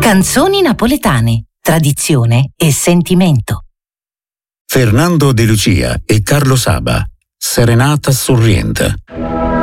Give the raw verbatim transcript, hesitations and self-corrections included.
Canzoni napoletane, tradizione e sentimento. Fernando De Lucia e Carlo Saba, Serenata Sorriente.